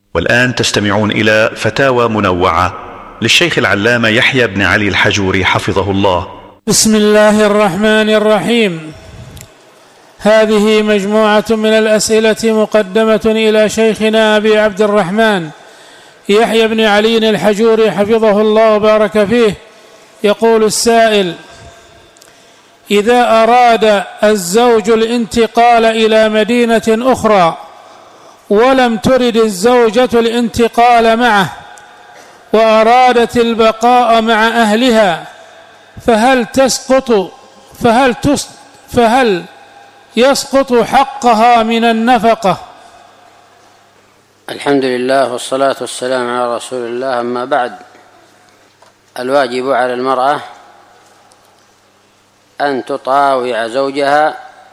والآن تستمعون إلى فتاوى منوعة للشيخ العلامة يحيى بن علي الحجوري حفظه الله. بسم الله الرحمن الرحيم. هذه مجموعة من الأسئلة مقدمة إلى شيخنا أبي عبد الرحمن يحيى بن علي الحجوري حفظه الله وبارك فيه. يقول السائل: إذا أراد الزوج الانتقال إلى مدينة أخرى ولم ترد الزوجة الانتقال معه وأرادت البقاء مع أهلها، فهل يسقط حقها من النفقة؟ الحمد لله والصلاة والسلام على رسول الله. أما بعد، الواجب على المرأة أن تطاوع زوجها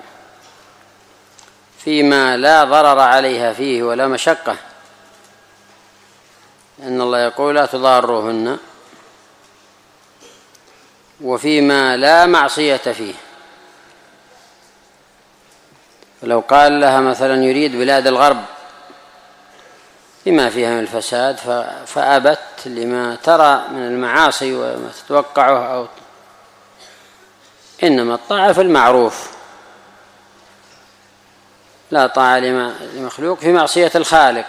فيما لا ضرر عليها فيه ولا مشقة، لأن الله يقول: لا تضاروهن، وفيما لا معصية فيه. فلو قال لها مثلا يريد بلاد الغرب لما فيها من الفساد فأبت لما ترى من المعاصي وما تتوقعه، إنما الطاعة في المعروف، لا طاعة لمخلوق في معصية الخالق.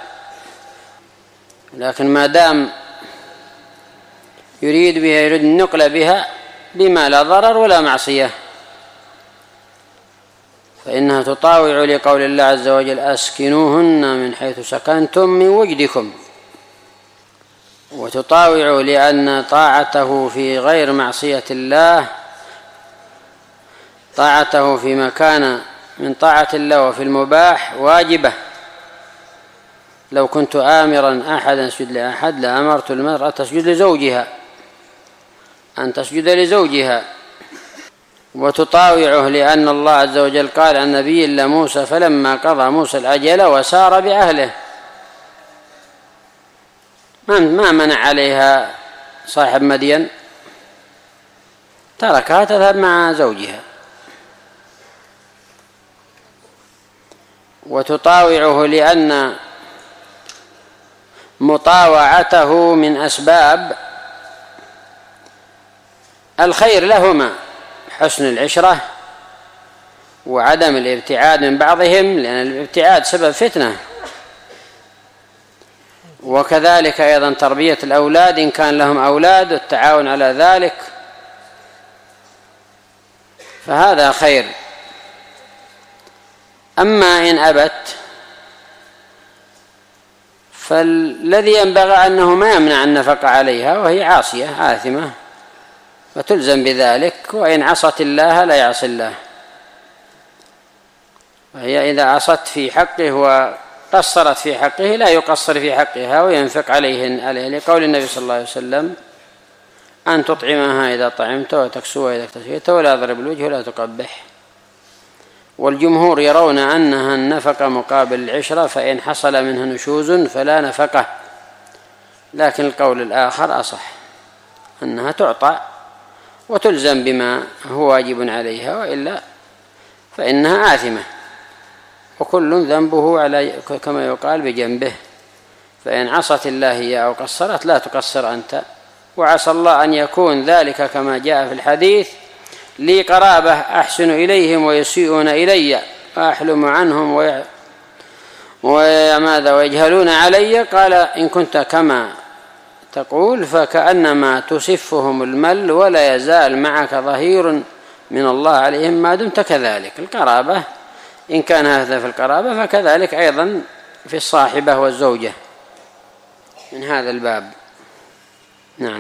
لكن ما دام يريد النقل بها بما لا ضرر ولا معصية، فإنها تطاوع لقول الله عز وجل: أسكنوهن من حيث سكنتم من وجدكم. وتطاوع لأن طاعته في غير معصية الله، طاعته فيما كان من طاعة الله وفي المباح واجبة. لو كنت آمرا أحدا يسجد لأحد لأمرت المرأة تسجد لزوجها، أن تسجد لزوجها. وتطاوعه لأن الله عز وجل قال عن نبي الله موسى: فلما قضى موسى الأجل وسار بأهله، ما منع عليها صاحب مدين، تركها تذهب مع زوجها. وتطاوعه لأن مطاوعته من أسباب الخير لهما، حسن العشرة وعدم الابتعاد من بعضهم، لأن الابتعاد سبب فتنة. وكذلك أيضا تربية الأولاد إن كان لهم أولاد والتعاون على ذلك، فهذا خير. أما إن أبت فالذي ينبغي أنه ما يمنع النفقة عليها، وهي عاصية آثمة فتلزم بذلك، وإن عصت الله لا يعصي الله. وهي إذا عصت في حقه وقصرت في حقه لا يقصر في حقها وينفق عليه، لقول النبي صلى الله عليه وسلم: أن تطعمها إذا طعمت وتكسوها إذا اكتسيت ولا تضرب الوجه ولا تقبح. والجمهور يرون أنها النفقة مقابل العشرة، فإن حصل منها نشوز فلا نفقة. لكن القول الآخر أصح، أنها تعطى وتلزم بما هو واجب عليها، وإلا فإنها آثمة، وكل ذنبه على كما يقال بجنبه. فإن عصت الله هي أو قصرت لا تقصر أنت. وعسى الله أن يكون ذلك كما جاء في الحديث: لي قرابة أحسن إليهم ويسيئون إلي وأحلم عنهم ويجهلون علي. قال: إن كنت كما تقول فكأنما تسفهم المل ولا يزال معك ظهير من الله عليهم ما دمت كذلك. القرابة إن كان هذا في القرابة فكذلك أيضا في الصاحبة والزوجة من هذا الباب. نعم.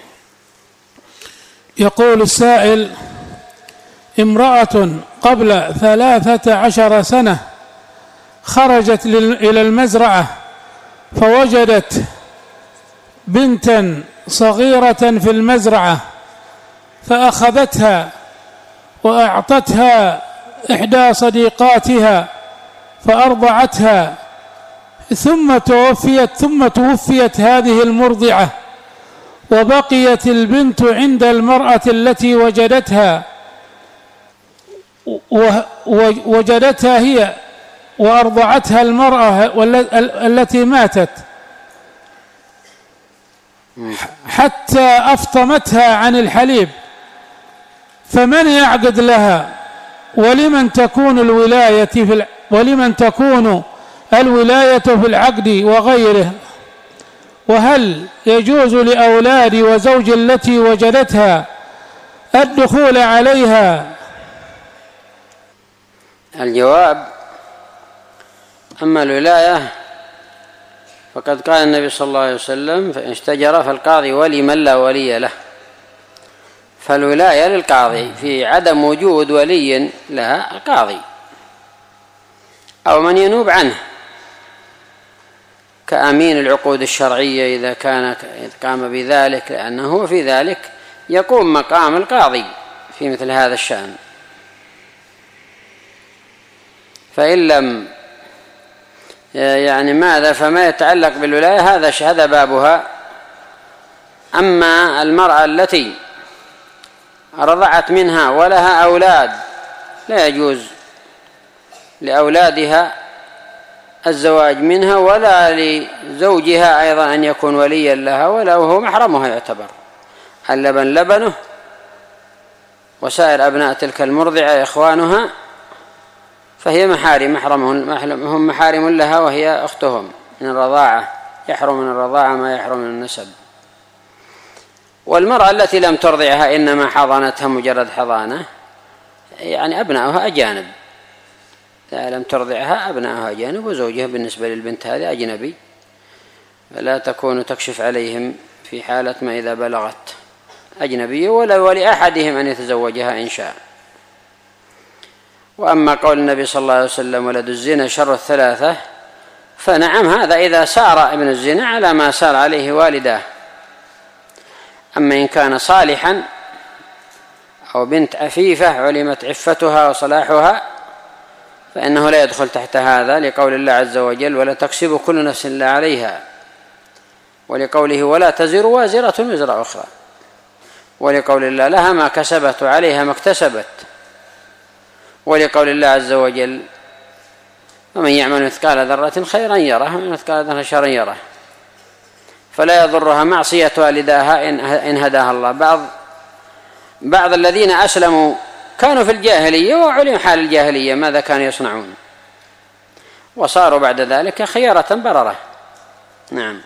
يقول السائل: امرأة قبل 13 سنة خرجت إلى المزرعة فوجدت بنتا صغيرة في المزرعة، فأخذتها وأعطتها إحدى صديقاتها فأرضعتها، ثم توفيت هذه المرضعة، وبقيت البنت عند المرأة التي وجدتها هي وأرضعتها المرأة التي ماتت، حتى أفطمتها عن الحليب، فمن يعقد لها؟ ولمن تكون الولاية في العقد وغيره؟ وهل يجوز لأولاد وزوج التي وجدتها الدخول عليها؟ الجواب: أما الولاية فقد قال النبي صلى الله عليه وسلم: فإن اشتجر فالقاضي ولي من لا ولي له. فالولاية للقاضي، في عدم وجود ولي لها القاضي أو من ينوب عنه كأمين العقود الشرعية إذا قام بذلك، لأنه في ذلك يقوم مقام القاضي في مثل هذا الشأن. فإن لم ماذا فما يتعلق بالولاية هذا بابها. أما المرأة التي رضعت منها ولها أولاد لا يجوز لأولادها الزواج منها، ولا لزوجها أيضا أن يكون وليا لها، ولا هو محرمها يعتبر. اللبن لبنه، وسائر أبناء تلك المرضعة إخوانها، فهي هم محارم لها، وهي أختهم من الرضاعة، يحرم من الرضاعة ما يحرم من النسب. والمرأة التي لم ترضعها إنما حضنتها مجرد حضانة، أبناؤها أجانب، لا لم ترضعها أبناؤها أجانب، وزوجها بالنسبة للبنت هذه أجنبي، فلا تكون تكشف عليهم في حالة ما إذا بلغت أجنبية، ولأحدهم أن يتزوجها إن شاء. وأما قول النبي صلى الله عليه وسلم: ولد الزنا شر الثلاثة، فنعم، هذا إذا سار ابن الزنا على ما سار عليه والداه. أما إن كان صالحا أو بنت عفيفة علمت عفتها وصلاحها فإنه لا يدخل تحت هذا، لقول الله عز وجل: ولا تكسب كل نفس إلا عليها، ولقوله: ولا تزر وازرة وزر أخرى، ولقول الله: لها ما كسبت وعليها ما اكتسبت، ولقول الله عز وجل: ومن يعمل مثقال ذرة خيرا يره ومن مثقال ذرة شرا يره. فلا يضرها معصية والداها إن هداها الله. بعض الذين أسلموا كانوا في الجاهلية وعلم حال الجاهلية ماذا كانوا يصنعون، وصاروا بعد ذلك خيارة بررة. نعم.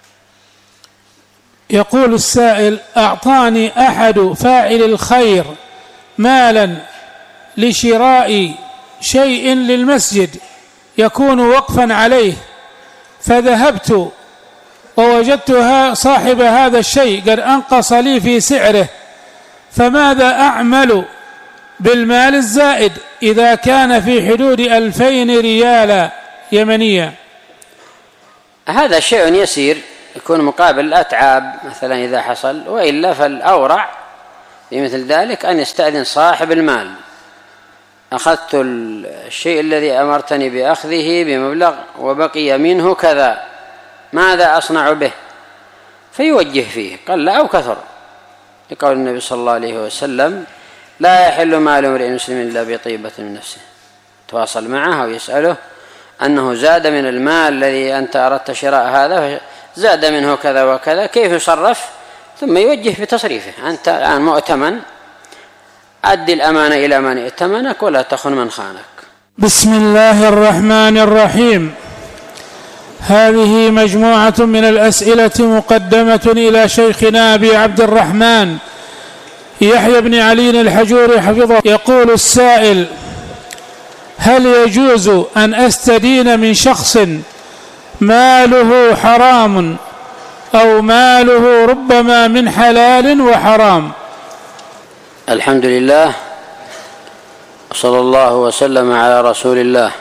يقول السائل: أعطاني أحد فاعل الخير مالا لشراء شيء للمسجد يكون وقفا عليه، فذهبت ووجدتها صاحب هذا الشيء قد أنقص لي في سعره، فماذا أعمل بالمال الزائد إذا كان في حدود 2000 ريالا يمنية؟ هذا شيء يسير، يكون مقابل الأتعاب مثلا إذا حصل، وإلا فالأورع في مثل ذلك أن يستأذن صاحب المال: أخذت الشيء الذي أمرتني بأخذه بمبلغ وبقي منه كذا، ماذا أصنع به؟ فيوجه فيه قل أو كثر، لقول النبي صلى الله عليه وسلم: لا يحل مال امرئ مسلم إلا بطيبة من نفسه. تواصل معه ويسأله أنه زاد من المال الذي أنت أردت شراء هذا، زاد منه كذا وكذا، كيف يصرف؟ ثم يوجه بتصريفه: أنت الآن مؤتمن، أدي الأمانة إلى من ائتمنك ولا تخن من خانك. بسم الله الرحمن الرحيم. هذه مجموعة من الأسئلة مقدمة إلى شيخنا أبي عبد الرحمن يحيى بن علي الحجوري حفظه. يقول السائل: هل يجوز أن أستدين من شخص ماله حرام أو ماله ربما من حلال وحرام؟ الحمد لله، وصلى الله وسلم على رسول الله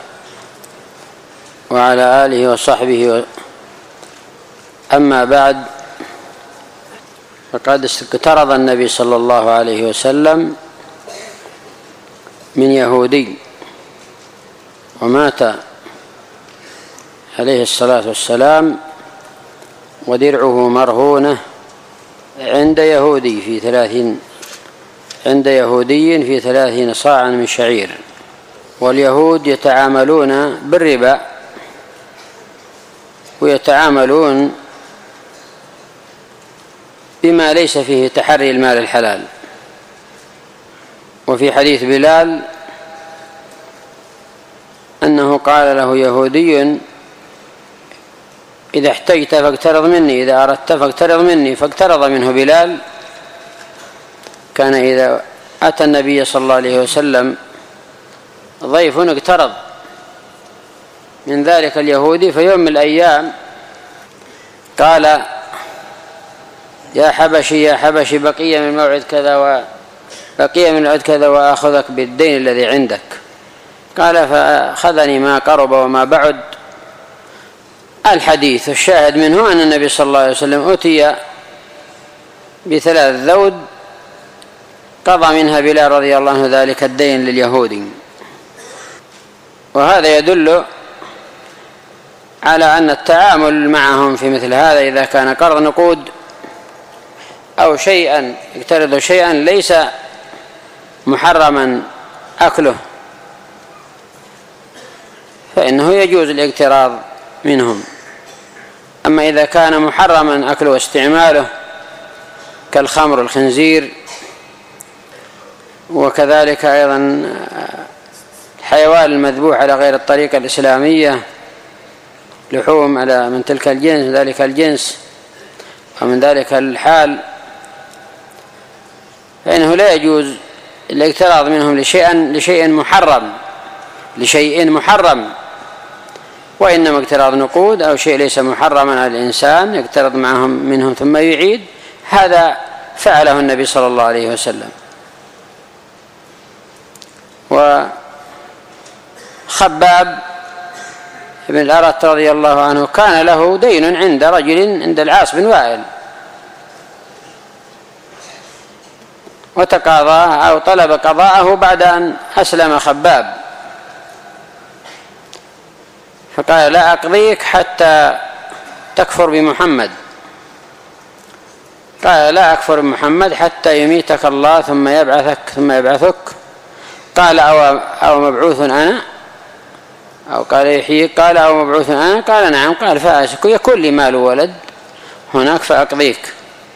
وعلى آله وصحبه. أما بعد، فقد اقترض النبي صلى الله عليه وسلم من يهودي، ومات عليه الصلاة والسلام ودرعه مرهونة عند يهودي في 30 صاعا من شعير. واليهود يتعاملون بالربا، ويتعاملون بما ليس فيه تحري المال الحلال. وفي حديث بلال أنه قال له يهودي: إذا احتجت فاقترض مني، إذا أردت فاقترض مني، فاقترض منه بلال. كان إذا أتى النبي صلى الله عليه وسلم ضيف اقترض من ذلك اليهودي، في يوم من الأيام قال: يا حبشي يا حبشي، بقي من موعد كذا وآخذك بالدين الذي عندك. قال: فأخذني ما قرب وما بعد. الحديث الشاهد منه أن النبي صلى الله عليه وسلم أتي ب3 ذود قضى منها بلال رضي الله عنه ذلك الدين لليهودي. وهذا يدل على أن التعامل معهم في مثل هذا إذا كان قرض نقود أو شيئا يقترض شيئا ليس محرما أكله، فإنه يجوز الاقتراض منهم. أما إذا كان محرما أكله واستعماله كالخمر والخنزير، وكذلك أيضا الحيوان المذبوح على غير الطريقة الإسلامية، لحوم على من تلك الجنس ذلك الجنس ومن ذلك الحال، فإنه لا يجوز الاقتراض منهم لشيء محرم، وإنما اقتراض نقود أو شيء ليس محرما على الإنسان يقترض منهم ثم يعيد، هذا فعله النبي صلى الله عليه وسلم. وخباب بن الأرت رضي الله عنه كان له دين عند رجل عند العاص بن وائل، وتقاضاه أو طلب قضاءه بعد أن أسلم خباب، فقال: لا أقضيك حتى تكفر بمحمد. قال: لا أكفر بمحمد حتى يميتك الله ثم يبعثك. قال: أو مبعوث أنا؟ أو قال يحييك؟ قال: أو مبعوث أنا؟ قال: نعم. قال: فأسك يكون لي مال ولد هناك فأقضيك.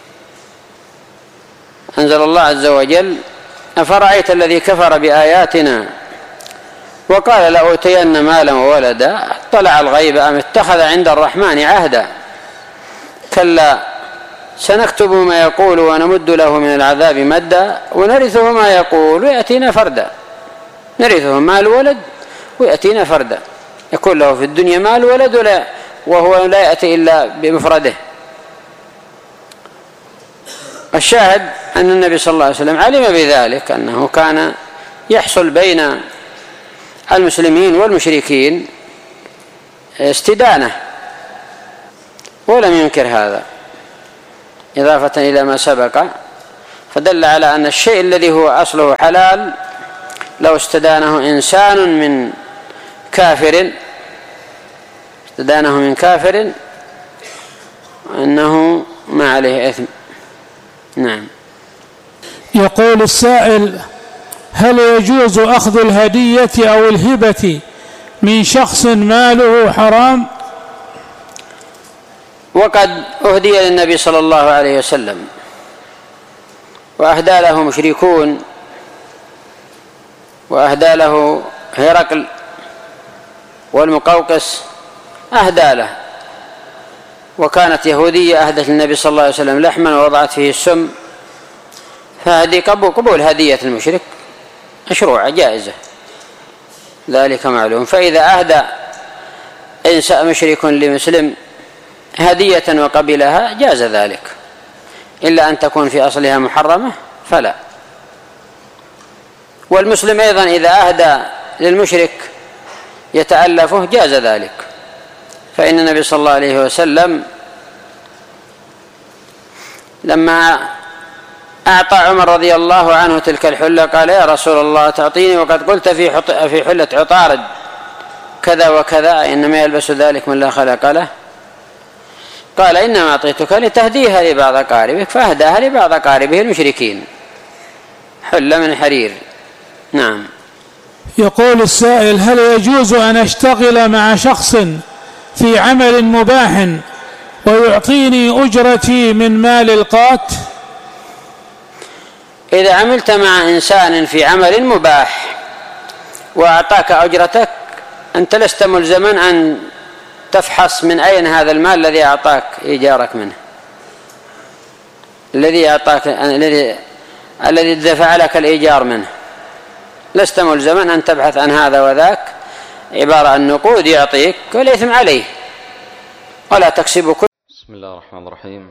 أنزل الله عز وجل: أفرأيت الذي كفر بآياتنا وقال لأوتين مالا وولدا اطلع الغيب أم اتخذ عند الرحمن عهدا. كلا سنكتب ما يقول ونمد له من العذاب مدا ونرثه ما يقول ويأتينا فردا. نرثه مال ولد ويأتينا فردا، يكون له في الدنيا مال ولد وهو لا يأتي إلا بمفرده. الشاهد أن النبي صلى الله عليه وسلم علم بذلك، أنه كان يحصل بين المسلمين والمشركين استدانة، ولم ينكر هذا إضافة إلى ما سبق، فدل على أن الشيء الذي هو أصله حلال لو استدانه إنسان من كافر أنه ما عليه إثم. نعم. يقول السائل: هل يجوز أخذ الهدية أو الهبة من شخص ماله حرام؟ وقد أهدي للنبي صلى الله عليه وسلم وأهدى له مشركون، وأهدى له هرقل والمقوقس أهدى له، وكانت يهودية أهدت للنبي صلى الله عليه وسلم لحما ووضعت فيه السم، فهذه قبول هدية المشرك مشروعة جائزة، ذلك معلوم. فإذا أهدى إنسان مشرك لمسلم هدية وقبلها جاز ذلك، إلا أن تكون في أصلها محرمة فلا. والمسلم أيضا إذا أهدى للمشرك يتألفه جاز ذلك، فإن النبي صلى الله عليه وسلم لما أعطى عمر رضي الله عنه تلك الحلة قال: يا رسول الله تعطيني وقد قلت في حلة عطارد كذا وكذا، إنما يلبس ذلك من لا خلق له. قال: إنما أعطيتك لتهديها لبعض أقاربك، فأهداها لبعض أقاربه المشركين، حلة من حرير. نعم. يقول السائل: هل يجوز أن أشتغل مع شخص في عمل مباح ويعطيني أجرتي من مال القات؟ إذا عملت مع إنسان في عمل مباح وأعطاك أجرتك، أنت لست ملزما أن تفحص من أين هذا المال الذي أعطاك إيجارك منه، الذي دفع لك الإيجار منه، لست ملزما أن تبحث عن هذا وذاك، عبارة عن نقود يعطيك ولا إثم عليه، ولا تكسب كل. بسم الله الرحمن الرحيم.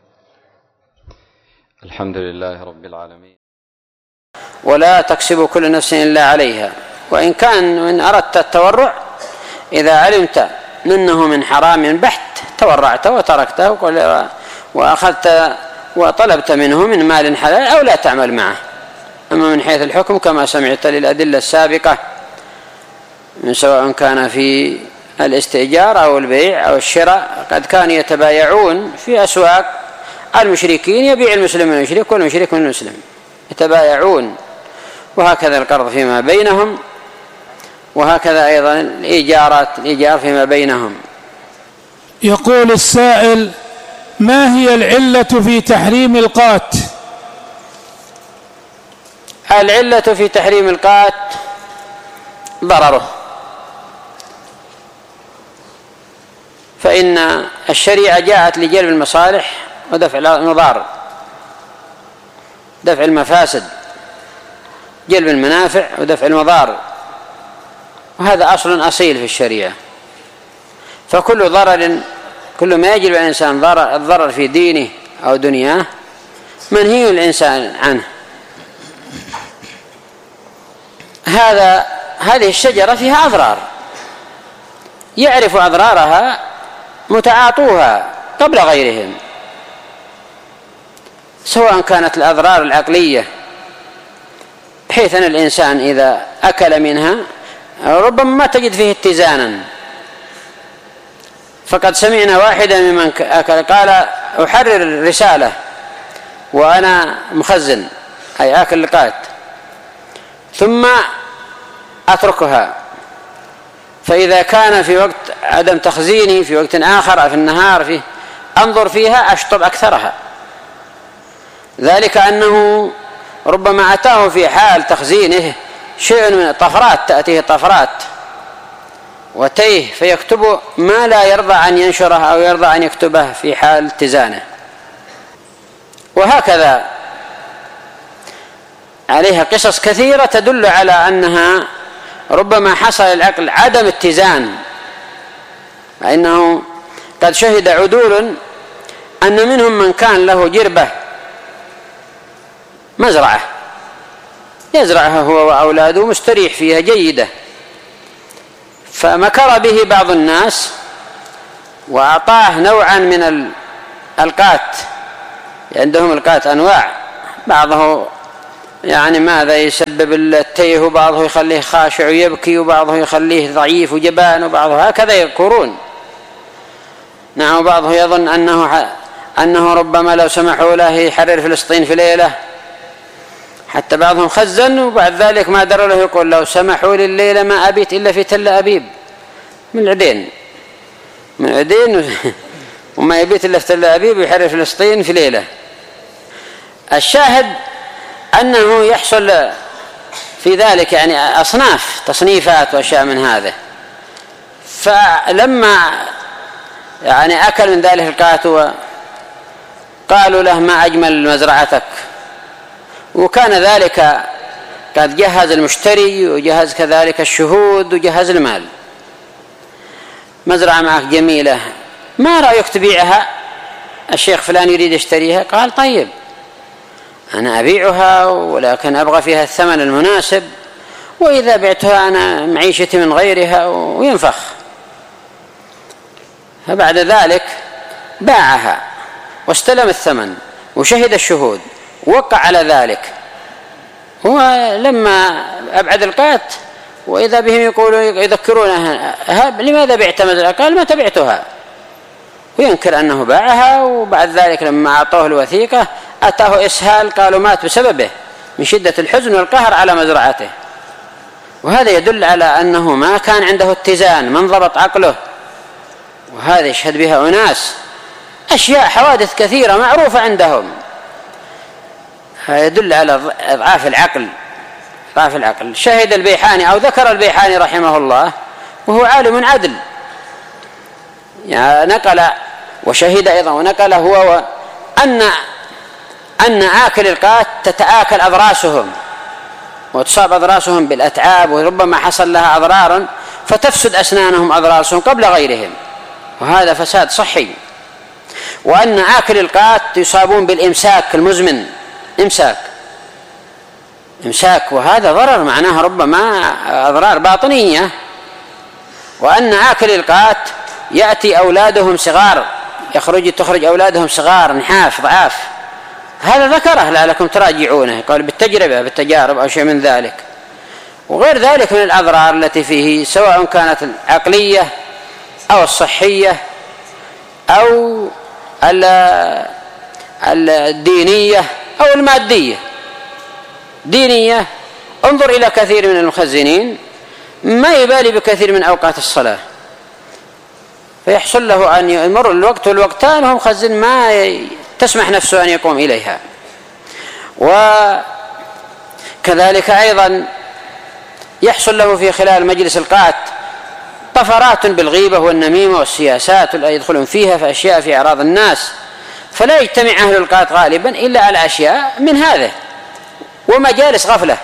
الحمد لله رب العالمين. ولا تكسب كل نفس إلا عليها. وإن كان من أردت التورع، إذا علمت منه من حرام بحت تورعت وتركته وأخذت وطلبت منه من مال حلال أو لا تعمل معه. أما من حيث الحكم كما سمعت للأدلة السابقة، من سواء كان في الاستئجار أو البيع أو الشراء، قد كانوا يتبايعون في أسواق المشركين، يبيع المسلم من المشرك والمشرك من المسلم، يتبايعون. وهكذا القرض فيما بينهم، وهكذا أيضا الإيجار فيما بينهم. يقول السائل: ما هي العلة في تحريم القات؟ العلة في تحريم القات ضرره، فإن الشريعة جاءت لجلب المصالح ودفع المضار، دفع المفاسد، جلب المنافع ودفع المضار، وهذا أصل أصيل في الشريعة. فكل ضرر، كل ما يجلب الإنسان الضرر في دينه أو دنياه منهي الإنسان عنه. هذه الشجرة فيها أضرار، يعرف أضرارها متعاطوها قبل غيرهم، سواء كانت الأضرار العقلية بحيث أن الإنسان إذا أكل منها ربما ما تجد فيه اتزانا. فقد سمعنا واحدا ممن أكل قال: أحرر رسالة وأنا مخزن، أي آكل القات، ثم أتركها، فإذا كان في وقت عدم تخزيني في وقت آخر في النهار أنظر فيها أشطب أكثرها، ذلك أنه ربما أتاه في حال تخزينه شيء من الطفرات، تأتيه طفرات وتيه فيكتب ما لا يرضى أن ينشره أو يرضى أن يكتبه في حال اتزانه. وهكذا عليها قصص كثيرة تدل على أنها ربما حصل العقل عدم اتزان، فإنه قد شهد عدول أن منهم من كان له جربة مزرعة يزرعها هو وأولاده مستريح فيها جيدة، فمكر به بعض الناس وأعطاه نوعا من القات، عندهم القات أنواع، بعضه يعني ماذا يسبب التيه، وبعضه يخليه خاشع ويبكي، وبعضه يخليه ضعيف وجبان، وبعضه هكذا يذكرون. نعم، وبعضه يظن أنه ربما لو سمحوا له يحرر فلسطين في ليلة، حتى بعضهم خزن وبعد ذلك ما دروا له يقول: لو سمحوا لي الليلة ما أبيت إلا في تل أبيب، من عدين وما يبيت إلا في تل أبيب ويحرر فلسطين في ليلة. الشاهد أنه يحصل في ذلك يعني أصناف تصنيفات وأشياء من هذا. فلما يعني أكل من ذلك القات قالوا له: ما أجمل مزرعتك، وكان ذلك قد جهز المشتري وجهز كذلك الشهود وجهز المال، مزرعة معك جميلة، ما رأيك تبيعها؟ الشيخ فلان يريد يشتريها. قال: طيب أنا أبيعها ولكن أبغى فيها الثمن المناسب، وإذا بعتها أنا معيشتي من غيرها وينفخ. فبعد ذلك باعها واستلم الثمن وشهد الشهود ووقع على ذلك. ولما أبعد القات وإذا بهم يقولوا يذكرونه: لماذا بعت مزرعة؟ قال: ما تبعتها، وينكر أنه باعها. وبعد ذلك لما أعطوه الوثيقة أتاه إسهال، قالوا مات بسببه من شدة الحزن والقهر على مزرعته. وهذا يدل على أنه ما كان عنده اتزان، من ضبط عقله. وهذا يشهد بها أناس أشياء حوادث كثيرة معروفة عندهم، يدل على إضعاف العقل. شهد البيحاني أو ذكر البيحاني رحمه الله وهو عالم عدل، يعني نقل وشهد أيضا ونقل هو أن آكل القات تتآكل أضراسهم وتصاب أضراسهم بالأتعاب، وربما حصل لها أضرار فتفسد أسنانهم أضراسهم قبل غيرهم، وهذا فساد صحي. وأن آكل القات يصابون بالإمساك المزمن، إمساك، وهذا ضرر معناه ربما أضرار باطنية. وأن آكل القات يأتي أولادهم صغار، تخرج أولادهم صغار نحاف ضعاف، هذا ذكره لعلكم تراجعونه، قال بالتجارب أو شيء من ذلك. وغير ذلك من الأضرار التي فيه، سواء كانت العقلية أو الصحية أو الدينية أو المادية. دينية، انظر إلى كثير من المخزنين ما يبالي بكثير من أوقات الصلاة، فيحصل له أن يمر الوقت والوقتان وهو مخزن ما تسمح نفسه أن يقوم إليها. وكذلك أيضا يحصل له في خلال مجلس القات طفرات بالغيبة والنميمة والسياسات التي يدخلون فيها في أشياء في أعراض الناس، فلا يجتمع أهل القات غالبا إلا على أشياء من هذا. ومجالس غفلة،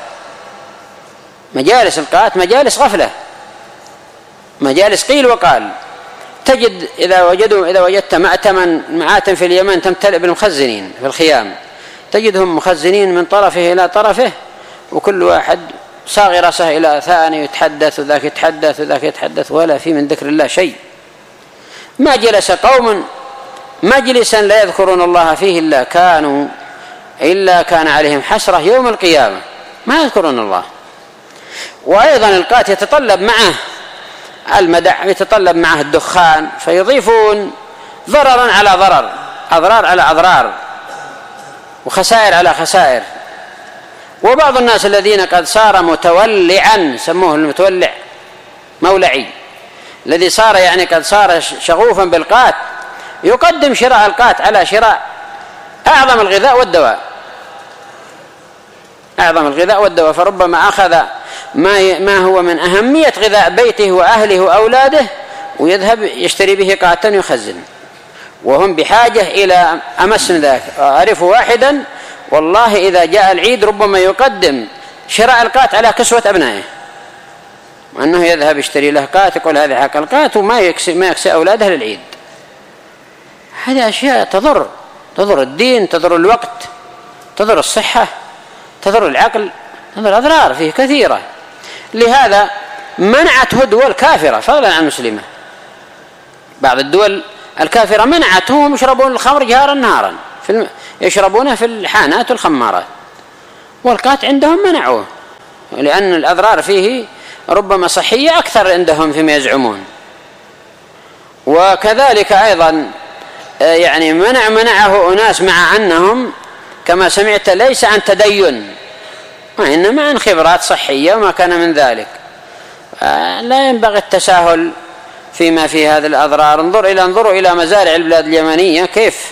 مجالس القات مجالس غفلة، مجالس قيل وقال. تجد إذا وجدت مآتم في اليمن تمتلئ بالمخزنين في الخيام، تجدهم مخزنين من طرفه إلى طرفه، وكل واحد صاغ رأسه إلى ثاني يتحدث وذاك يتحدث وذاك يتحدث، ولا في من ذكر الله شيء. ما جلس قوم مجلسا لا يذكرون الله فيه إلا كان عليهم حسرة يوم القيامة، ما يذكرون الله. وأيضا القات يتطلب معه المدع، يتطلب معه الدخان، فيضيفون ضررا على ضرر، أضرار على أضرار، وخسائر على خسائر. وبعض الناس الذين قد صار متولعا، سموه المتولع مولعي، الذي صار يعني قد صار شغوفا بالقات، يقدم شراء القات على شراء أعظم الغذاء والدواء، فربما أخذ ما هو من أهمية غذاء بيته وأهله وأولاده ويذهب يشتري به قاتا يخزن، وهم بحاجة إلى أمس من ذلك. أعرف واحدا والله إذا جاء العيد ربما يقدم شراء القات على كسوة أبنائه، وأنه يذهب يشتري له قات، يقول هذا حق القات، وما يكسي أولاده للعيد. هذه أشياء تضر الدين، تضر الوقت، تضر الصحة، تضر العقل، تضر أضرار فيه كثيرة. لهذا منعته دول كافرة فضلا عن مسلمة، بعض الدول الكافرة منعتهم يشربون الخمر جهارا نهارا، يشربونه في الحانات والخمارات، والقات عندهم منعوه، لأن الأضرار فيه ربما صحية أكثر عندهم فيما يزعمون. وكذلك أيضا يعني منعه أناس مع أنهم كما سمعت ليس عن تدين، وإنما عن خبرات صحية وما كان من ذلك. لا ينبغي التساهل فيما في هذه الأضرار. انظروا إلى مزارع البلاد اليمنية كيف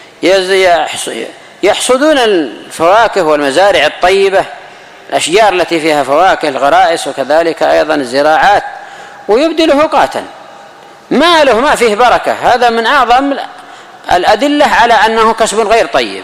يحصدون الفواكه والمزارع الطيبة، الأشجار التي فيها فواكه، الغرائس، وكذلك أيضا الزراعات، ويبدله قاتا، ماله ما فيه بركة. هذا من أعظم الأدلة على أنه كسب غير طيب.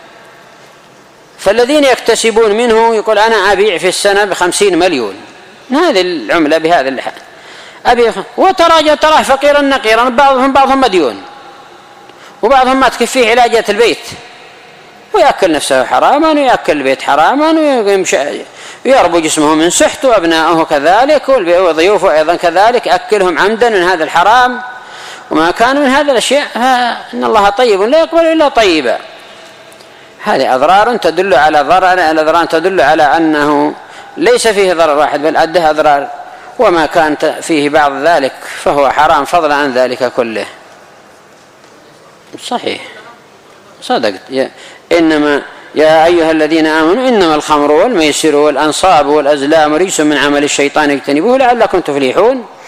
فالذين يكتسبون منه يقول أنا أبيع في السنة ب50 مليون، هذه العملة بهذا اللحن أبيع، وتراه فقيرا نقيرا، بعضهم مديون، وبعضهم ما تكفيه علاجة البيت، ويأكل نفسه حراما ويأكل البيت حراما ويربو جسمه من سحت، وأبناؤه كذلك وضيوفه أيضا كذلك، أكلهم عمدا من هذا الحرام وما كان من هذا الأشياء. إن الله طيب لا يقبل إلا طيبا. هذه أضرار تدل على الأضرار تدل على أنه ليس فيه ضرر واحد بل عده أضرار، وما كان فيه بعض ذلك فهو حرام فضلا عن ذلك كله. صحيح صدقت. إنما يا أيها الذين آمنوا إنما الخمر والميسر والأنصاب والأزلام رجس من عمل الشيطان اجتنبوه لعلكم تفلحون.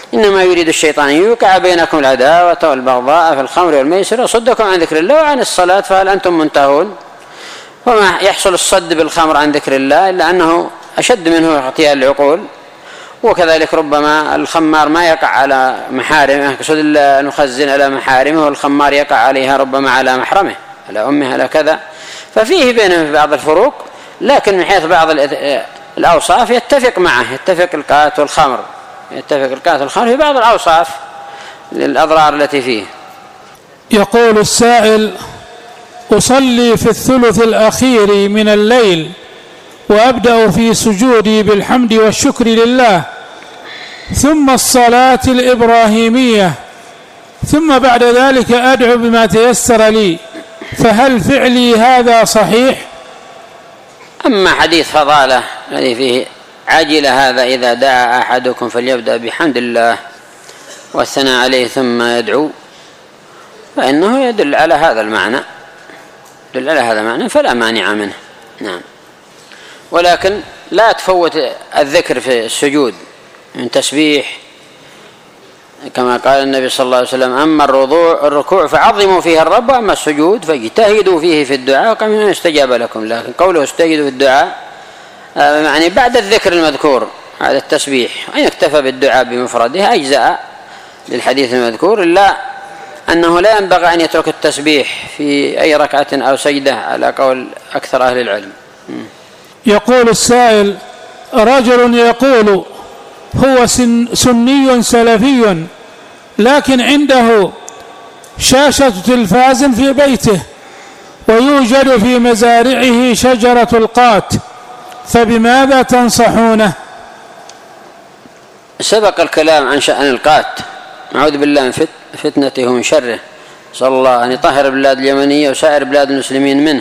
إنما يريد الشيطان أن يوقع بينكم العداوة والبغضاء في الخمر والميسر ويصدكم عن ذكر الله وعن الصلاة فهل أنتم منتهون. وما يحصل الصد بالخمر عن ذكر الله إلا أنه أشد منه اغتيال العقول، وكذلك ربما الخمار ما يقع على محارمه، يقصد المخزن على محارمه، والخمار يقع عليها ربما على محرمه، على أمه، على كذا، ففيه بينهم بعض الفروق، لكن من حيث بعض الأوصاف يتفق معه، يتفق القات والخمر، يتفق القات والخمر في بعض الأوصاف للأضرار التي فيه. يقول السائل: أصلي في الثلث الأخير من الليل وأبدأ في سجودي بالحمد والشكر لله، ثم الصلاة الإبراهيمية، ثم بعد ذلك أدعو بما تيسر لي، فهل فعلي هذا صحيح؟ أما حديث فضالة الذي فيه عجل هذا إذا دعا أحدكم فليبدأ بحمد الله والثناء عليه ثم يدعو، فإنه يدل على هذا المعنى، يدل على هذا المعنى فلا مانع منه. نعم. ولكن لا تفوت الذكر في السجود من تسبيح، كما قال النبي صلى الله عليه وسلم: أما الركوع فعظموا فيه الرب، وأما السجود فاجتهدوا فيه في الدعاء وكم من استجاب لكم. لكن قوله استجدوا في الدعاء يعني بعد الذكر المذكور هذا التسبيح، وإن اكتفى بالدعاء بمفرده أجزاء للحديث المذكور، إلا أنه لا ينبغي أن يترك التسبيح في أي ركعة أو سجدة على قول أكثر أهل العلم. يقول السائل: رجل يقول هو سني سلفي لكن عنده شاشة تلفاز في بيته ويوجد في مزارعه شجرة القات، فبماذا تنصحونه؟ سبق الكلام عن شأن القات، نعوذ بالله من فتنته ومن شره، صلى الله أن يطهر البلاد اليمنية وسائر بلاد المسلمين منه.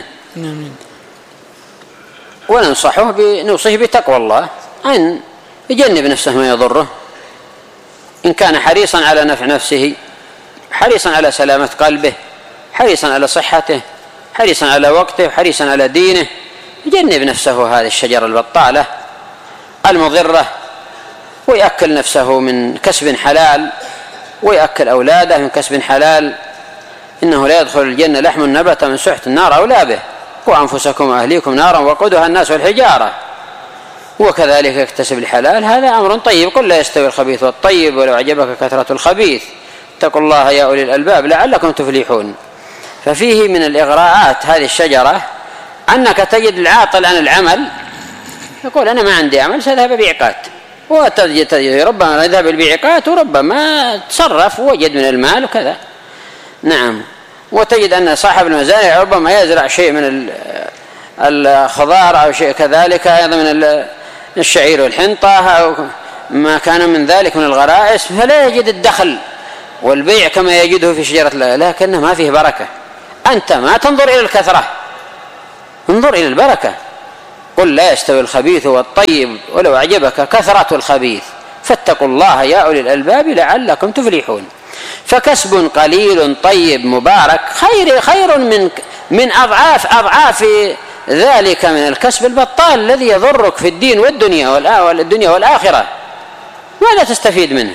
ونوصيه بتقوى الله، أن يجنب نفسه ما يضره، إن كان حريصا على نفع نفسه، حريصا على سلامة قلبه، حريصا على صحته، حريصا على وقته، حريصا على دينه، يجنب نفسه هذه الشجرة البطالة المضرة، ويأكل نفسه من كسب حلال، ويأكل أولاده من كسب حلال. إنه لا يدخل الجنة لحم نبت من سحت النار أولى به، وأنفسكم وأهليكم نارا وقودها الناس والحجارة. وكذلك يكتسب الحلال، هذا أمر طيب. قل لا يستوي الخبيث والطيب ولو أعجبك كثرة الخبيث، اتقوا الله يا أولي الألباب لعلكم تفلحون. ففيه من الإغراءات هذه الشجرة أنك تجد العاطل عن العمل يقول: أنا ما عندي عمل سأذهب بعقات، وتجد ربما يذهب بعقات وربما تصرف ووجد من المال وكذا. نعم. وتجد أن صاحب المزارع ربما يزرع شيء من الخضار أو شيء كذلك أيضا من الشعير والحنطة أو ما كان من ذلك من الغرائس، فلا يجد الدخل والبيع كما يجده في شجرة الله، لكنه ما فيه بركة. أنت ما تنظر إلى الكثرة، انظر إلى البركة. قل لا يستوي الخبيث والطيب ولو أعجبك كثرة الخبيث، فاتقوا الله يا أولي الألباب لعلكم تفلحون. فكسب قليل طيب مبارك خير من أضعاف ذلك من الكسب البطال الذي يضرك في الدين والدنيا والآخرة، ماذا تستفيد منه؟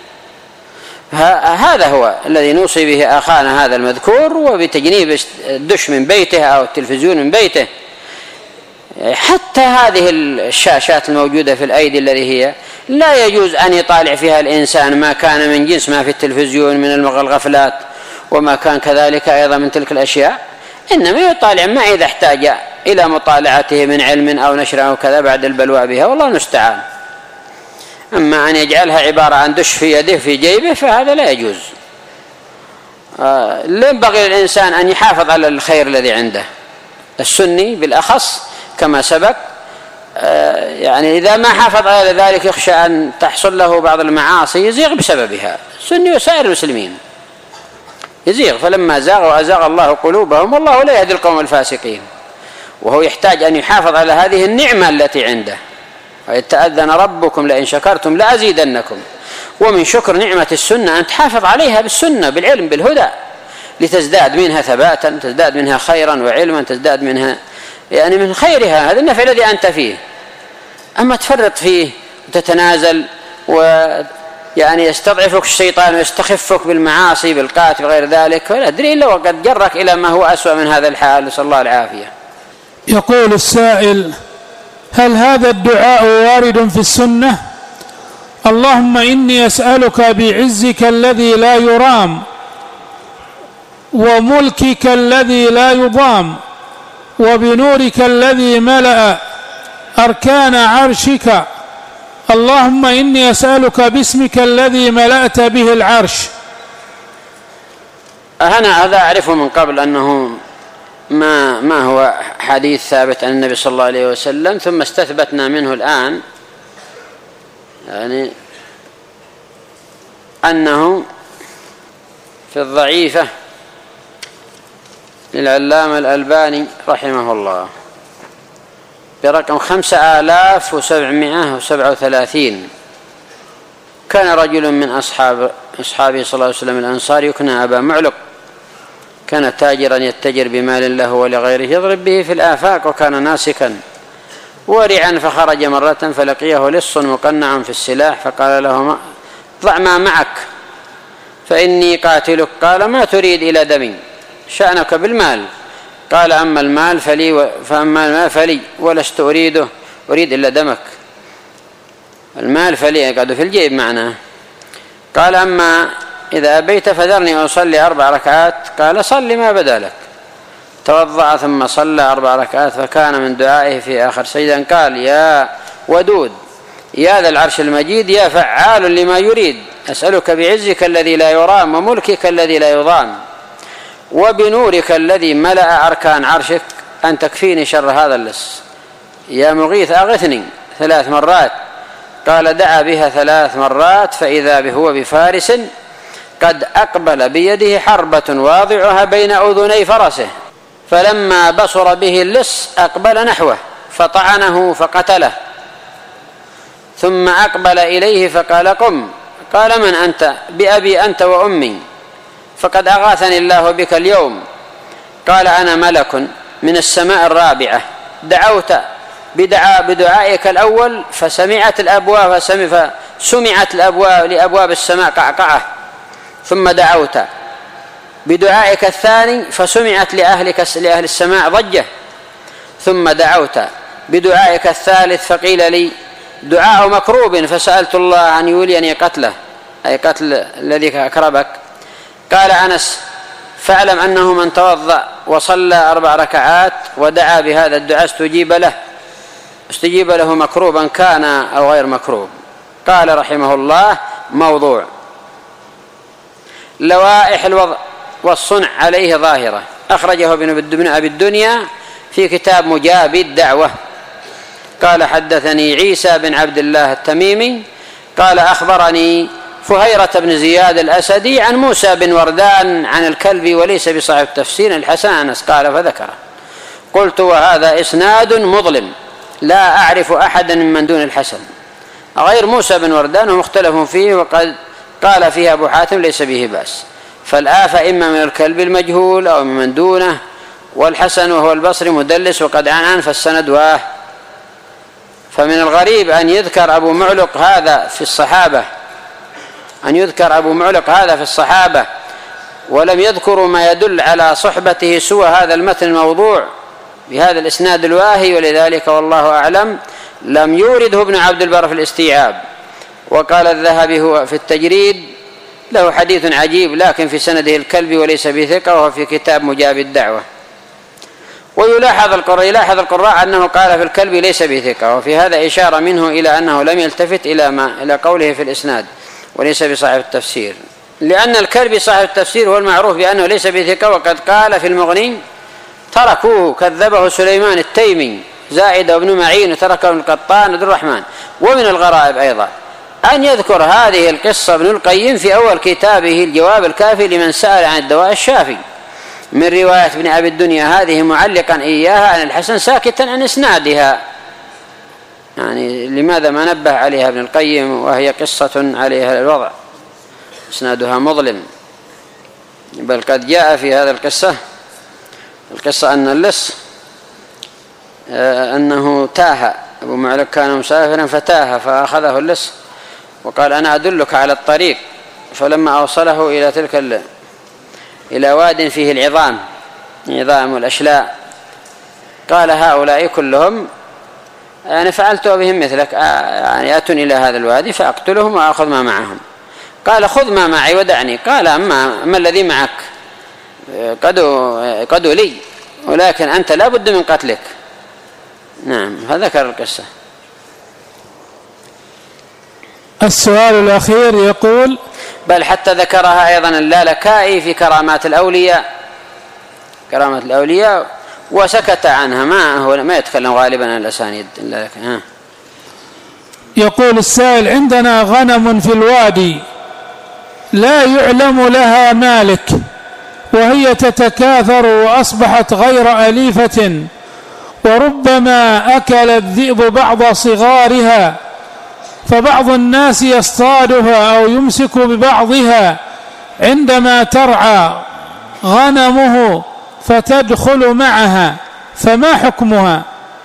هذا هو الذي نوصي به أخانا هذا المذكور، وبتجنيب الدش من بيته أو التلفزيون من بيته. حتى هذه الشاشات الموجودة في الأيدي التي هي لا يجوز أن يطالع فيها الإنسان ما كان من جنس ما في التلفزيون من الغفلات وما كان كذلك أيضا من تلك الأشياء، إنما يطالع ما إذا احتاج إلى مطالعته من علم أو نشر أو كذا بعد البلوى بها، والله المستعان. أما أن يجعلها عبارة عن دش في يده في جيبه فهذا لا يجوز. ينبغي للإنسان أن يحافظ على الخير الذي عنده، السني بالأخص كما سبق، يعني إذا ما حافظ على ذلك يخشى أن تحصل له بعض المعاصي يزيغ بسببها، السني وسائر المسلمين يزيغ. فلما زاغوا أزاغ الله قلوبهم والله لا يهدي القوم الفاسقين. وهو يحتاج أن يحافظ على هذه النعمة التي عنده، وإذ تأذن ربكم لئن شكرتم لأزيدنكم. ومن شكر نعمة السنة أن تحافظ عليها بالسنة بالعلم بالهدى، لتزداد منها ثباتا، تزداد منها خيرا وعلما، تزداد منها يعني من خيرها، هذا النفع الذي أنت فيه. أما تفرط فيه وتتنازل يعني يستضعفك الشيطان ويستخفك بالمعاصي بالقاتل وغير ذلك، ولا أدري إلا وقد جرك إلى ما هو أسوأ من هذا الحال، نسأل الله العافية. يقول السائل: هل هذا الدعاء وارد في السنة؟ اللهم إني أسألك بعزك الذي لا يرام وملكك الذي لا يضام وبنورك الذي ملأ أركان عرشك، اللهم إني أسألك باسمك الذي ملأت به العرش. أنا هذا أعرفه من قبل أنه ما هو حديث ثابت عن النبي صلى الله عليه وسلم، ثم استثبتنا منه الآن يعني أنه في الضعيفة للعلامة الألباني رحمه الله برقم 5737. كان رجل من أصحابه صلى الله عليه وسلم الأنصار يكنى أبا معلق، كان تاجرا يتجر بمال له ولغيره يضرب به في الآفاق، وكان ناسكا ورعا، فخرج مرة فلقيه لص مقنع في السلاح فقال له: ضع ما معك فإني قاتلك. قال: ما تريد إلى دمي؟ شأنك بالمال. قال: أما المال فلي ولست أريده، أريد إلا دمك. المال فلي يقعد في الجيب معناه. قال: أما إذا أبيت فذرني أصلي 4 ركعات. قال: صلي ما بدا لك. توضأ ثم صلى 4 ركعات، فكان من دعائه في آخر سجدة قال: يا ودود يا ذا العرش المجيد يا فعال لما يريد، أسألك بعزك الذي لا يرام وملكك الذي لا يضام وبنورك الذي ملأ أركان عرشك أن تكفيني شر هذا اللص. يا مغيث أغثني 3 مرات. قال: دعا بها 3 مرات، فإذا هو بفارس قد أقبل بيده حربة واضعها بين أذني فرسه، فلما بصر به اللص أقبل نحوه فطعنه فقتله، ثم أقبل إليه فقال: قم. قال: من أنت؟ بأبي أنت وأمي، فقد أغاثني الله بك اليوم. قال: أنا ملك من السماء الرابعة، دعوت بدعائك الأول فسمعت الأبواب لأبواب السماء قعقعة، ثم دعوت بدعائك الثاني فسمعت لأهل السماء ضجة، ثم دعوت بدعائك الثالث فقيل لي دعاء مكروب فسألت الله أن يوليني قتله، أي قتل الذي أكربك. قال أنس: فاعلم أنه من توضأ وصلى 4 ركعات ودعا بهذا الدعاء استجيب له مكروبا كان أو غير مكروب. قال رحمه الله: موضوع. لوائح الوضع والصنع عليه ظاهرة، أخرجه ابن أبي الدنيا في كتاب مجاب الدعوة. قال: حدثني عيسى بن عبد الله التميمي قال: أخبرني فهيرة بن زياد الأسدي عن موسى بن وردان عن الكلبي وليس بصاحب تفسير الحسن أنس قال فذكره. قلت: وهذا إسناد مظلم لا أعرف أحدا من دون الحسن غير موسى بن وردان ومختلف فيه، وقد قال فيه أبو حاتم ليس به بأس، فالآفة إما من الكلب المجهول أو من دونه، والحسن وهو البصري مدلس وقد عن فالسند واه. فمن الغريب أن يذكر أبو معلق هذا في الصحابة ولم يذكروا ما يدل على صحبته سوى هذا المتن الموضوع بهذا الإسناد الواهي، ولذلك والله أعلم لم يورده ابن عبد البر في الاستيعاب. وقال الذهبي هو في التجريد: له حديث عجيب لكن في سنده الكلبي وليس بثقة، وهو في كتاب مجاب الدعوة. ويلاحظ القراء أنه قال في الكلبي ليس بثقة، وفي هذا إشارة منه إلى أنه لم يلتفت إلى قوله في الإسناد وليس بصاحب التفسير، لأن الكلبي صاحب التفسير هو المعروف بأنه ليس بثقة، وقد قال في المغني: تركوه كذبه سليمان التيمي زائد وابن معين وتركه ابن القطان عبد الرحمن. ومن الغرائب أيضا أن يذكر هذه القصة ابن القيم في أول كتابه الجواب الكافي لمن سأل عن الدواء الشافي من رواية ابن أبي الدنيا هذه معلقا إياها عن الحسن ساكتا عن إسنادها. يعني لماذا ما نبه عليها ابن القيم وهي قصة عليها الوضع، إسنادها مظلم؟ بل قد جاء في هذا القصة أن اللص أنه تاه، أبو معلق كان مسافرا فتاه فأخذه اللص وقال أنا أدلك على الطريق، فلما أوصله إلى إلى واد فيه العظام والأشلاء، قال هؤلاء كلهم يعني فعلت بهم مثلك، يعني أتون إلى هذا الوادي فأقتلهم وأخذ ما معهم. قال خذ ما معي ودعني. قال أما الذي معك قد لي، ولكن أنت لا بد من قتلك. نعم، فذكر القصة. السؤال الأخير يقول: بل حتى ذكرها أيضا اللالكائي في كرامات الأولياء وسكت عنها، ما يتكلم غالبا عن الأسانيد. يقول السائل: عندنا غنم في الوادي لا يعلم لها مالك، وهي تتكاثر وأصبحت غير أليفة، وربما أكل الذئب بعض صغارها، فبعض الناس يصطادها أو يمسك ببعضها عندما ترعى غنمه فتدخل معها، فما حكمها؟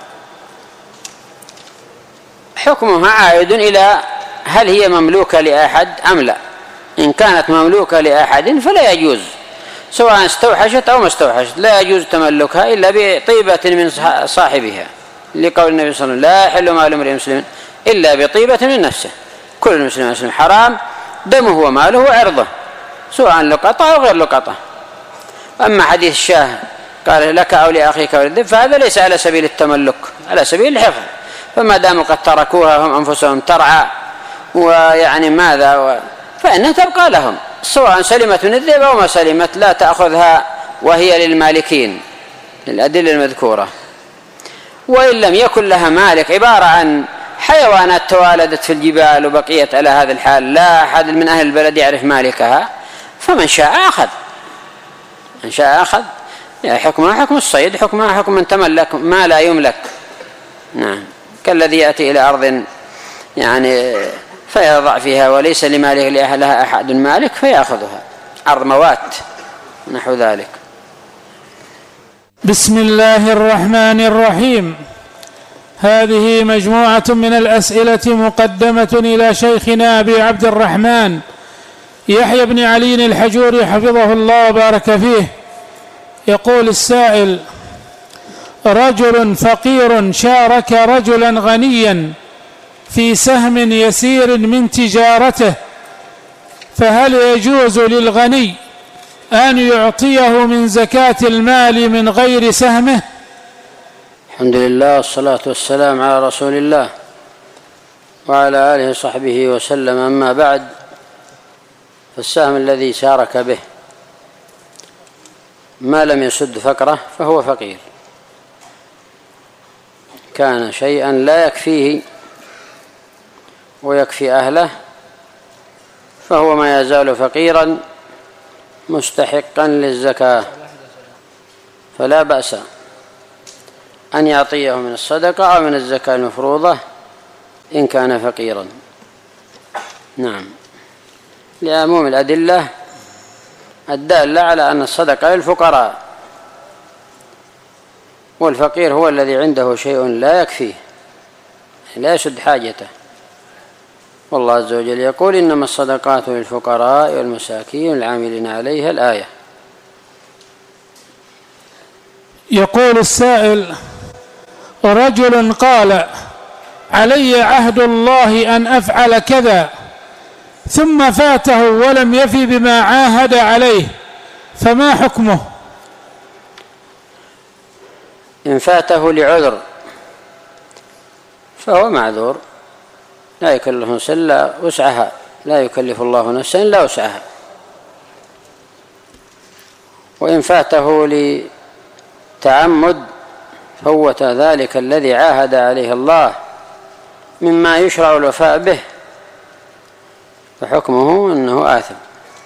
حكمها عائد إلى هل هي مملوكة لأحد أم لا. إن كانت مملوكة لأحد فلا يجوز، سواء استوحشت أو ما استوحشت، لا يجوز تملكها إلا بطيبة من صاحبها، لقول النبي صلى الله عليه وسلم: لا يحل مال امرئ مسلم إلا بطيبة من نفسه، كل المسلم حرام دمه وماله وعرضه، سواء لقطة أو غير لقطة. أما حديث الشاه قال لك أو لأخيك أو للذئب، فهذا ليس على سبيل التملك، على سبيل الحفظ، فما داموا قد تركوها هم أنفسهم ترعى ويعني ماذا فإنها تبقى لهم، سواء سلمت من الذئب أو ما سلمت، لا تأخذها وهي للمالكين للأدلة المذكورة. وإن لم يكن لها مالك، عبارة عن حيوانات توالدت في الجبال وبقيت على هذا الحال، لا أحد من أهل البلد يعرف مالكها، فمن شاء أخذ، من شاء أخذ. يعني حكمها حكم الصيد، حكمها حكم من تملك ما لا يملك. نعم، كالذي يأتي إلى أرض يعني فيضع فيها وليس لمالك لأهلها أحد مالك فيأخذها، أرض موات نحو ذلك. بسم الله الرحمن الرحيم. هذه مجموعة من الأسئلة مقدمة إلى شيخنا أبي عبد الرحمن يحيى بن علي الحجوري حفظه الله وبارك فيه. يقول السائل: رجل فقير شارك رجلا غنيا في سهم يسير من تجارته، فهل يجوز للغني أن يعطيه من زكاة المال من غير سهمه؟ الحمد لله والصلاة والسلام على رسول الله وعلى آله وصحبه وسلم. أما بعد، فالسهم الذي شارك به ما لم يسد فقره فهو فقير، كان شيئا لا يكفيه ويكفي أهله فهو ما يزال فقيرا مستحقا للزكاة، فلا بأس أن يعطيه من الصدقة أو من الزكاة المفروضة إن كان فقيرا. نعم، لعموم الأدلة الدالة على أن الصدقة للفقراء، والفقير هو الذي عنده شيء لا يكفيه لا يسد حاجته. والله عز وجل يقول: إنما الصدقات للفقراء والمساكين العاملين عليها، الآية. يقول السائل: رجل قال: علي عهد الله أن أفعل كذا، ثم فاته ولم يفي بما عاهد عليه، فما حكمه؟ إن فاته لعذر فهو معذور، لا يكلف نفسا إلا وسعها، لا يكلف الله نفسا إلا وسعها. وإن فاته لتعمد فوت ذلك الذي عاهد عليه الله مما يشرع الوفاء به، فحكمه أنه آثم.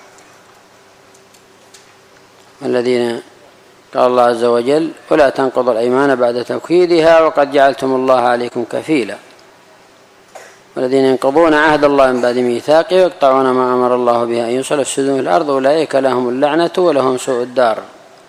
الذين قال الله عز وجل: ولا تنقضوا الأيمان بعد توكيدها وقد جعلتم الله عليكم كفيلا، والذين ينقضون عهد الله من بعد ميثاقه ويقطعون ما أمر الله به أن يوصل ويفسدون في الأرض أولئك لهم اللعنة ولهم سوء الدار.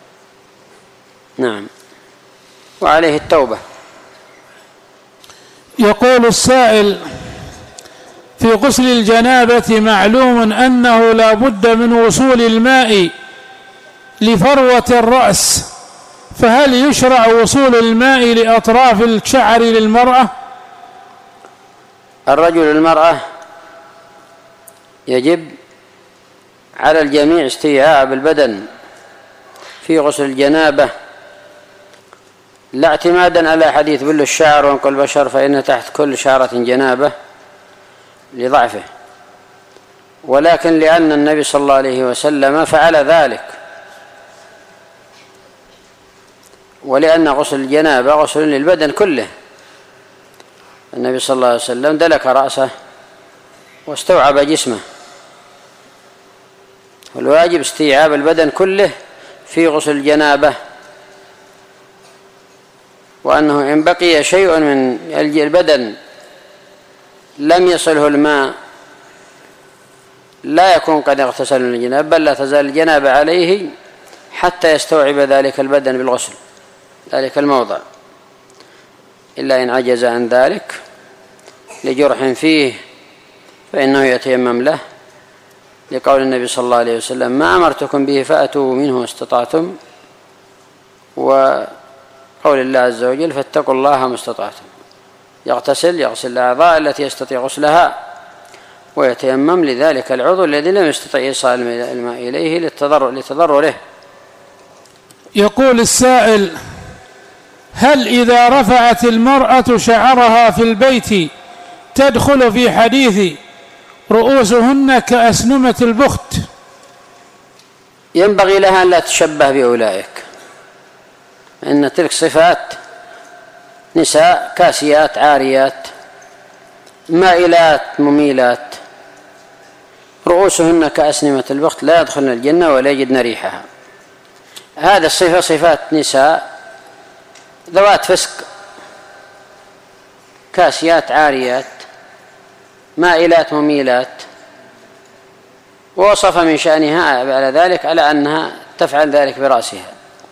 نعم، وعليه التوبة. يقول السائل: في غسل الجنابة معلوم أنه لا بد من وصول الماء لفروة الرأس، فهل يشرع وصول الماء لأطراف الشعر للمرأة؟ الرجل والمرأة يجب على الجميع استيعاب البدن في غسل الجنابة، لا اعتمادا على حديث بل الشعر وانقل البشر فإن تحت كل شعرة جنابة لضعفه، ولكن لأن النبي صلى الله عليه وسلم فعل ذلك، ولأن غسل الجنابة غسل للبدن كله. النبي صلى الله عليه وسلم دلك رأسه واستوعب جسمه، والواجب استيعاب البدن كله في غسل الجنابة، وأنه إن بقي شيء من البدن لم يصله الماء لا يكون قد اغتسل من الجنابة، بل لا تزال الجنابة عليه حتى يستوعب ذلك البدن بالغسل ذلك الموضع، إلا إن عجز عن ذلك لجرح فيه فإنه يتيمم له، لقول النبي صلى الله عليه وسلم ما أمرتكم به فأتوا منه ما استطعتم، وقول الله عز وجل فاتقوا الله ما استطعتم. يغسل الأعضاء التي يستطيع غسلها ويتيمم لذلك العضو الذي لم يستطع إيصال الماء إليه لتضرره. يقول السائل: هل إذا رفعت المرأة شعرها في البيت تدخل في حديث رؤوسهن كأسنمة البخت؟ ينبغي لها أن لا تشبه بأولئك، إن تلك صفات نساء كاسيات عاريات مائلات مميلات، رؤوسهن كأسنمة البخت لا يدخلن الجنة ولا يجدن ريحها. هذا الصفة صفات نساء ذوات فسق كاسيات عاريات مائلات مميلات، ووصف من شأنها على ذلك على أنها تفعل ذلك برأسها،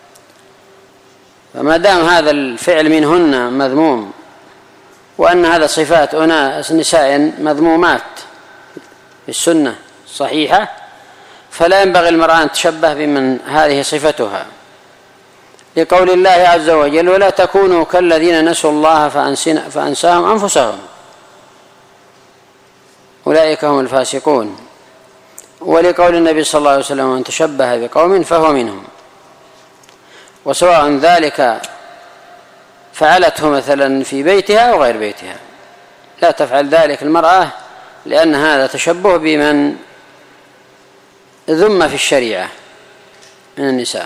فما دام هذا الفعل منهن مذموم وأن هذا صفات أناس نساء مذمومات في السنة صحيحة، فلا ينبغي المرأة أن تشبه بمن هذه صفتها، لقول الله عز وجل ولا تكونوا كالذين نسوا الله فأنساهم أنفسهم أولئك هم الفاسقون، ولقول النبي صلى الله عليه وسلم من تشبه بقوم فهو منهم، وسواء ذلك فعلته مثلا في بيتها أو غير بيتها، لا تفعل ذلك المرأة، لأن هذا تشبه بمن ذم في الشريعة من النساء،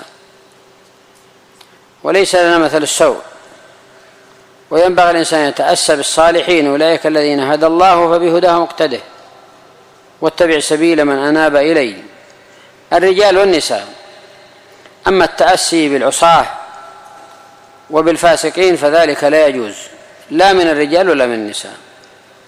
وليس لنا مثل السوء. وينبغي الإنسان يتأسى بالصالحين أولئك الذين هدى الله فبهداه مقتده واتبع سبيل من أناب إلي، الرجال والنساء. أما التأسي بالعصاة وبالفاسقين فذلك لا يجوز لا من الرجال ولا من النساء.